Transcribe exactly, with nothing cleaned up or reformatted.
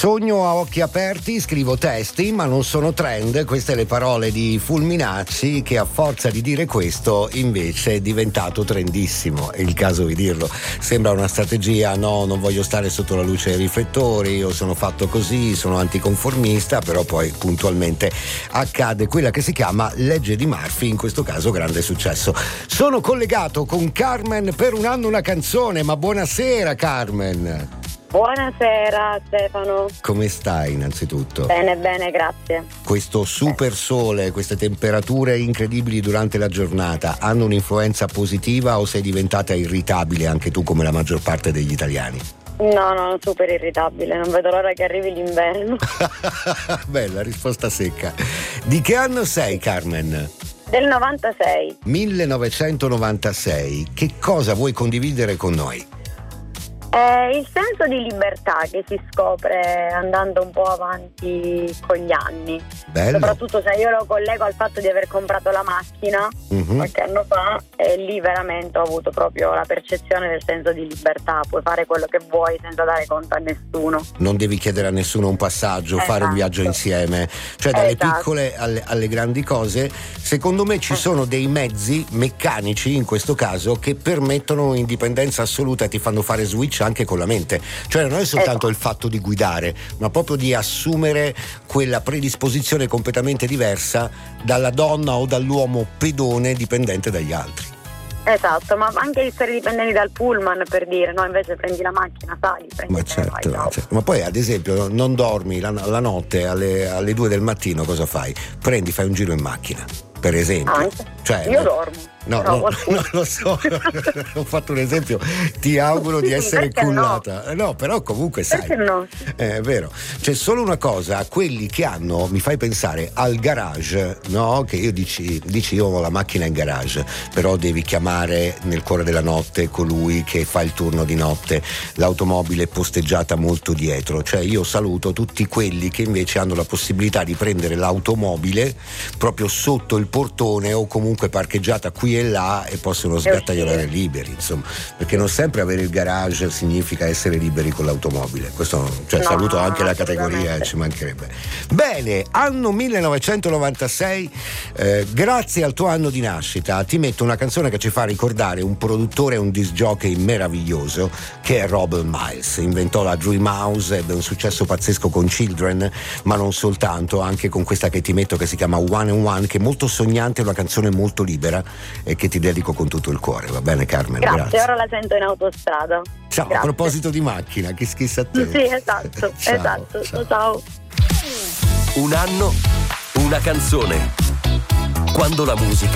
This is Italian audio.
Sogno a occhi aperti, scrivo testi ma non sono trend, queste le parole di Fulminacci, che a forza di dire questo invece è diventato trendissimo, è il caso di dirlo. Sembra una strategia, no, non voglio stare sotto la luce dei riflettori, io sono fatto così, sono anticonformista, però poi puntualmente accade quella che si chiama legge di Murphy, in questo caso grande successo. Sono collegato con Carmen per Un anno una canzone, ma buonasera Carmen. Buonasera Stefano. Come stai innanzitutto? Bene, bene, grazie. Questo super sole, queste temperature incredibili durante la giornata hanno un'influenza positiva o sei diventata irritabile anche tu come la maggior parte degli italiani? No, no, super irritabile, non vedo l'ora che arrivi l'inverno. Bella risposta secca. Di che anno sei Carmen? Del novantasei. millenovecentonovantasei. Che cosa vuoi condividere con noi? È il senso di libertà che si scopre andando un po' avanti con gli anni. Bello. Soprattutto se io lo collego al fatto di aver comprato la macchina uh-huh. qualche anno fa, e lì veramente ho avuto proprio la percezione del senso di libertà. Puoi fare quello che vuoi senza dare conto a nessuno. Non devi chiedere a nessuno un passaggio, esatto. fare un viaggio insieme. Cioè dalle esatto. piccole alle, alle grandi cose. Secondo me ci sono dei mezzi meccanici, in questo caso, che permettono indipendenza assoluta e ti fanno fare switch anche con la mente, cioè non è soltanto il fatto di guidare, ma proprio di assumere quella predisposizione completamente diversa dalla donna o dall'uomo pedone dipendente dagli altri. Esatto, ma anche essere dipendenti dal pullman, per dire, no, invece prendi la macchina, sali, prendi ma certo, vai, certo. Ma poi ad esempio non dormi la, la notte alle, alle due del mattino, cosa fai? Prendi, fai un giro in macchina, per esempio. Anche. Cioè, io no, dormo. No, no, no, no, lo so, ho fatto un esempio, ti auguro di essere cullata. No? no, però comunque sai, perché no? È vero. C'è solo una cosa, quelli che hanno, mi fai pensare al garage, no? Che io dici, dici io ho la macchina in garage, però devi chiamare nel cuore della notte colui che fa il turno di notte, l'automobile posteggiata molto dietro. Cioè io saluto tutti quelli che invece hanno la possibilità di prendere l'automobile proprio sotto il portone o comunque parcheggiata qui e là e possono sgattaiolare liberi, insomma, perché non sempre avere il garage significa essere liberi con l'automobile. Questo, cioè, no, saluto anche la categoria, ci mancherebbe. Bene, anno millenovecentonovantasei, eh, grazie al tuo anno di nascita ti metto una canzone che ci fa ricordare un produttore e un disc jockey meraviglioso che è Robert Miles. Inventò la Dream House, ebbe un successo pazzesco con Children, ma non soltanto, anche con questa che ti metto che si chiama One and One, che è molto sognante, è una canzone molto libera e che ti dedico con tutto il cuore. Va bene Carmen? Grazie, grazie. Ora la sento in autostrada. Ciao, grazie. A proposito di macchina, chi schissa a te? Sì, esatto, ciao, esatto. Ciao. ciao. Un anno, una canzone. Quando la musica